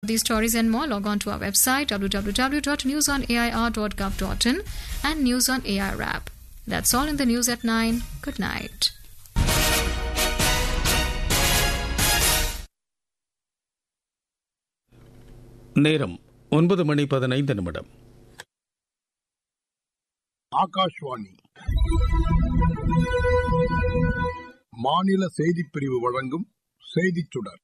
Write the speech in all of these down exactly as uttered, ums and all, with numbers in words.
these stories and more, log on to our website w w w dot news on a i r dot gov dot in and News on A I R app. That's all in the news at nine. Good night. நேரம் ஒன்பது மணி பதினைந்து நிமிடம். ஆகாஷ்வாணி மாநில செய்திப் பிரிவு வழங்கும் செய்திச் சுடர்.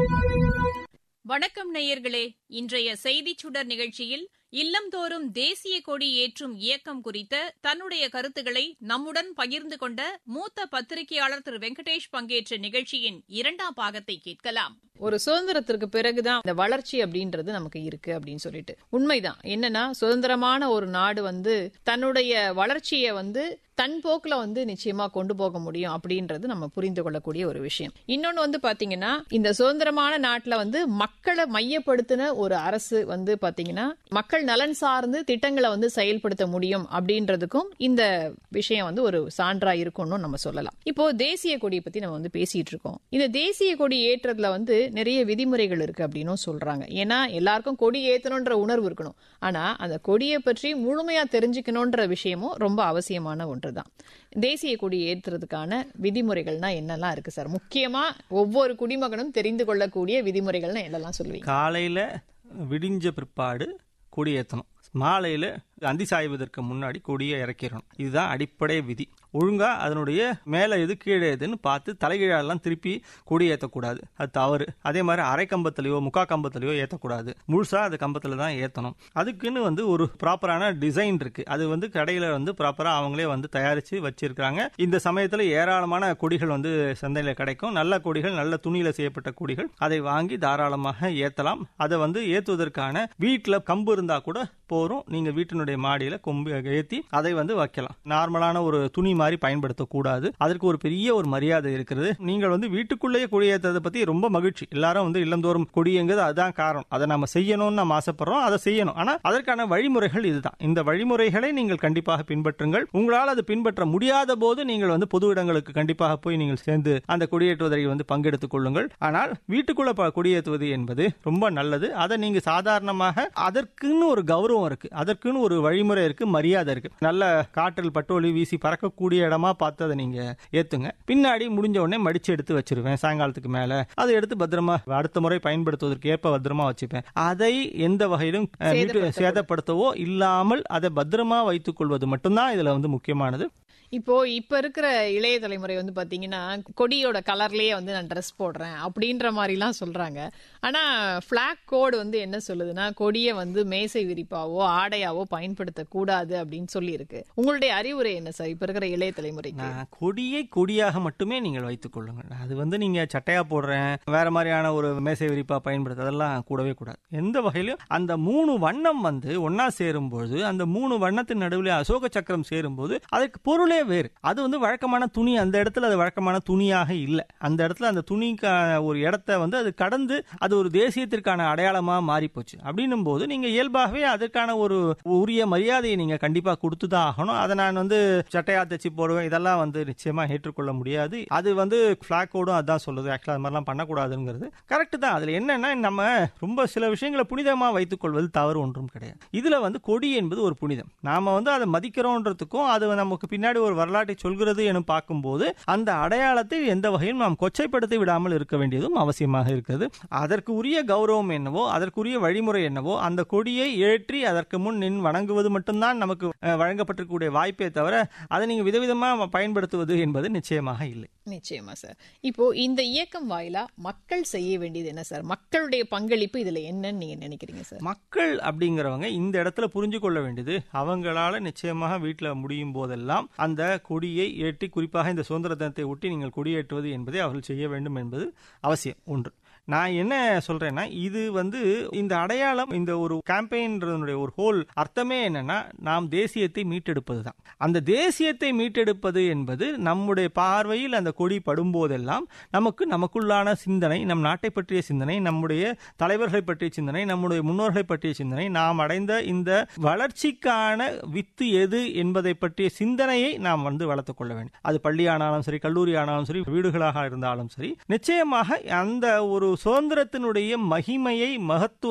வணக்கம் நேயர்களே, இன்றைய செய்திச் சுடர் நிகழ்ச்சியில் இல்லம்தோறும் தேசிய கொடி ஏற்றும் இயக்கம் குறித்த தன்னுடைய கருத்துக்களை நம்முடன் பகிர்ந்து கொண்ட மூத்த பத்திரிகையாளர் திரு வெங்கடேஷ் பங்கேற்ற நிகழ்ச்சியின் இரண்டாம் பாகத்தை கேட்கலாம். ஒரு சுதந்திரத்திற்கு பிறகுதான் இந்த வளர்ச்சி அப்படின்றது நமக்கு இருக்கு அப்படின்னு சொல்லிட்டு உண்மைதான். என்னன்னா, சுதந்திரமான ஒரு நாடு வந்து தன்னுடைய வளர்ச்சியை வந்து தன் போக்குல வந்து நிச்சயமா கொண்டு போக முடியும் அப்படின்றது நம்ம புரிந்து கொள்ளக்கூடிய ஒரு விஷயம். இன்னொன்னு வந்து பாத்தீங்கன்னா, இந்த சுதந்திரமான நாட்டுல வந்து மக்களை மையப்படுத்தின ஒரு அரசு வந்து பாத்தீங்கன்னா மக்கள் நலன் சார்ந்து திட்டங்களை வந்து செயல்படுத்த முடியும் அப்படின்றதுக்கும் இந்த விஷயம் வந்து ஒரு சான்றா இருக்கும்னு நம்ம சொல்லலாம். இப்போ தேசிய கொடியை பத்தி நம்ம வந்து பேசிட்டு இருக்கோம். இந்த தேசிய கொடி ஏற்றதுல வந்து நிறைய விதிமுறைகள் இருக்கு அப்படின்னு சொல்றாங்க. ஏன்னா எல்லாருக்கும் கொடி ஏத்தணும்ன்ற உணர்வு இருக்கணும். ஆனா அந்த கொடியை பற்றி முழுமையா தெரிஞ்சுக்கணும்ன்ற விஷயமும் ரொம்ப அவசியமான ஒன்றுதான். தேசிய கொடி ஏற்றுறதுக்கான விதிமுறைகள்னா என்னெல்லாம் இருக்கு சார்? முக்கியமா ஒவ்வொரு குடிமகனும் தெரிந்து கொள்ளக்கூடிய விதிமுறைகள்னா என்னெல்லாம் சொல்லுவீங்க? காலையில விடிஞ்ச பிற்பாடு கொடி ஏற்றணும். மாலையில அந்தி சாய்வதற்கு முன்னாடி கொடியை இறக்கிடணும். இதுதான் அடிப்படை விதி. ஒழுங்கா அதனுடைய மேல எது கீழே எதுன்னு பார்த்து தலைகீழெல்லாம் திருப்பி கொடி ஏற்றக்கூடாது, அது தவறு. அதே மாதிரி அரை கம்பத்திலையோ முக்கா கம்பத்திலையோ ஏற்றக்கூடாது, முழுசா அது கம்பத்துல தான் ஏற்றணும். அதுக்குன்னு வந்து ஒரு ப்ராப்பரான டிசைன் இருக்கு. அது வந்து கடையில வந்து ப்ராப்பரா அவங்களே வந்து தயாரிச்சு வச்சிருக்காங்க. இந்த சமயத்துல ஏராளமான கொடிகள் வந்து சந்தையில கிடைக்கும். நல்ல கொடிகள், நல்ல துணியில செய்யப்பட்ட கொடிகள், அதை வாங்கி தாராளமாக ஏற்றலாம். அதை வந்து ஏற்றுவதற்கான வீட்டுல கம்பு இருந்தா கூட போறோம். நீங்க வீட்டினுடைய மாடியில கொம்பு ஏற்றி அதை வந்து வைக்கலாம். நார்மலான ஒரு துணி மாதிரி பயன்படுத்தக்கூடாது. அதற்கு ஒரு பெரிய ஒரு மரியாதை இருக்கிறது. நீங்கள் வந்து வீட்டுக்குள்ளேயே கொடியேற்றதை பத்தி ரொம்ப மகிழ்ச்சி. எல்லாரும் வந்து இல்லந்தோறும் கொடியேங்கிறது அதுதான் காரணம். அதை நம்ம செய்யணும்னு நம்ம ஆசைப்படுறோம், அதை செய்யணும். ஆனா அதற்கான வழிமுறைகள் இதுதான். இந்த வழிமுறைகளை நீங்கள் கண்டிப்பாக பின்பற்றுங்கள். உங்களால் அது பின்பற்ற முடியாத போது நீங்கள் வந்து பொது இடங்களுக்கு கண்டிப்பாக போய் நீங்கள் சேர்ந்து அந்த கொடியேற்றுவதை வந்து பங்கெடுத்துக் கொள்ளுங்கள். ஆனால் வீட்டுக்குள்ள கொடியேற்றுவது என்பது ரொம்ப நல்லது. அதை நீங்க சாதாரணமாக, அதற்குன்னு ஒரு கௌரவம் இருக்கு, அதற்குன்னு ஒரு வழிமுறை இருக்கு, மரியாதை இருக்கு. நல்ல காற்றில் பட்டோலி வீசி பறக்கக்கூடிய இடமா பார்த்து அதை நீங்க ஏத்துங்க. பின்னாடி முடிஞ்ச உடனே மடிச்சு எடுத்து வச்சிருவேன். சாயங்காலத்துக்கு மேல அதை எடுத்து பத்திரமா அடுத்த முறை பயன்படுத்துவதற்கு ஏற்ப பத்திரமா வச்சுப்பேன். அதை எந்த வகையிலும் சேதப்படுத்தவோ இல்லாமல் அதை பத்திரமா வைத்துக் கொள்வது மட்டும்தான் இதுல வந்து முக்கியமானது. இப்போ இப்ப இருக்கிற இளைய தலைமுறை வந்து பாத்தீங்கன்னா கொடியோட கலர்லயே வந்து நான் ட்ரெஸ் போடுறேன் அப்படின்ற மாதிரி எல்லாம் சொல்றாங்க. ஆனா பிளாக் கோடு வந்து என்ன சொல்லுதுன்னா, கொடியை வந்து மேசை விரிப்பாவோ ஆடையாவோ பயன்படுத்த கூடாது அப்படின்னு சொல்லி இருக்கு. உங்களுடைய அறிவுரை என்ன சார் இப்ப இருக்கிற இளைய தலைமுறைக்கு? கொடியை கொடியாக மட்டுமே நீங்கள் வைத்துக் கொள்ளுங்கள். அது வந்து நீங்க சட்டையா போடுறேன், வேற மாதிரியான ஒரு மேசை விரிப்பா பயன்படுத்த, அதெல்லாம் கூடவே கூடாது. எந்த வகையிலும் அந்த மூணு வண்ணம் வந்து ஒன்னா சேரும் போது, அந்த மூணு வண்ணத்தின் நடுவில் அசோக சக்கரம் சேரும் போது அதற்கு பொருளே வேறு. அது வந்து வழக்கமான துணி, அந்த இடத்துல அது வழக்கமான துணியாக இல்லை. அந்த இடத்துல அந்த துணிக்கான ஒரு இடத்தை வந்து அது கடந்து அது ஒரு தேசியத்திற்கான அடையாளமா மாறி போச்சு. அப்படின்னும் போது நீங்க இயல்பாகவே அதற்கான ஒரு உரிய மரியாதையை நீங்க கண்டிப்பா கொடுத்துதான் ஆகணும். அதை நான் வந்து சட்டையா தச்சு போடுவேன், இதெல்லாம் வந்து நிச்சயமா ஏற்றுக்கொள்ள முடியாது. அது வந்து பிளாக் கோடும் அதான் சொல்லுது. ஆக்சுவலா அது மாதிரிலாம் பண்ணக்கூடாதுங்கிறது கரெக்ட் தான். அதுல என்னன்னா, நம்ம ரொம்ப சில விஷயங்களை புனிதமா வைத்துக் கொள்வது தவறு ஒன்றும் கிடையாது. இதுல வந்து கொடி என்பது ஒரு புனிதம். நாம வந்து அதை மதிக்கிறோன்றதுக்கும் அது நமக்கு பின்னாடி ஒரு வரலாற்றை சொல்கிறது என பார்க்கும்போது அந்த அடையாளத்தை எந்த வகையும் நாம் கொச்சைப்படுத்தி விடாமல் இருக்க வேண்டியதும் அவசியமாக இருக்கிறது. அதற்கு உரிய கௌரவம் என்னவோ, அதற்குரிய வழிமுறை என்னவோ, அந்த கொடியை ஏற்றி அதற்கு முன் நின்று வணங்குவது மட்டும்தான் நமக்கு வழங்கப்பட்டிருக்கக்கூடிய வாய்ப்பே தவிர அதை நீங்க விதவிதமா பயன்படுத்துவது என்பது நிச்சயமாக இல்லை. நிச்சயமா சார். இப்போ இந்த இயக்கம் வாயிலா மக்கள் செய்ய வேண்டியது என்ன சார்? மக்களுடைய பங்களிப்பு இதுல என்னன்னு நீங்க நினைக்கிறீங்க சார்? மக்கள் அப்படிங்கிறவங்க இந்த இடத்துல புரிஞ்சு கொள்ள வேண்டியது, அவங்களால நிச்சயமாக வீட்டில் முடியும் போதெல்லாம் அந்த கொடியை ஏற்றி, குறிப்பாக இந்த சுதந்திர தினத்தை ஒட்டி நீங்கள் கொடியேற்றுவது என்பதை அவர்கள் செய்ய வேண்டும் என்பது அவசியம் ஒன்று. நான் என்ன சொல்றேன்னா, இது வந்து இந்த அடையாளம், இந்த ஒரு கேம்பெயின்றதுடைய ஒரு ஹோல் அர்த்தமே என்னன்னா, நாம் தேசியத்தை மீட்டெடுப்பது தான். அந்த தேசியத்தை மீட்டெடுப்பது என்பது நம்முடைய பார்வையில் அந்த கொடி படும் போதெல்லாம் நமக்கு நமக்குள்ளான சிந்தனை, நம் நாட்டை பற்றிய சிந்தனை, நம்முடைய தலைவர்களை பற்றிய சிந்தனை, நம்முடைய முன்னோர்களை பற்றிய சிந்தனை, நாம் அடைந்த இந்த வளர்ச்சிக்கான வித்து எது என்பதை பற்றிய சிந்தனையை நாம் வந்து வளர்த்துக் கொள்ள வேண்டும். அது பள்ளி ஆனாலும் சரி, கல்லூரி ஆனாலும் சரி, வீடுகளாக இருந்தாலும் சரி, நிச்சயமாக அந்த ஒரு சுதந்திரத்தினுடைய மகிமையை, மகத்துவ